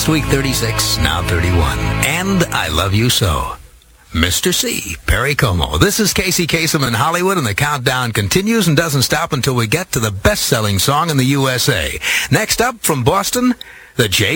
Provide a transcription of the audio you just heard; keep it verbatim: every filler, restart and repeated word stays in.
Last week, thirty-six, now thirty-one. And I Love You So. Mister C, Perry Como. This is Casey Kasem in Hollywood, and the countdown continues and doesn't stop until we get to the best-selling song in the U S A. Next up, from Boston, the J.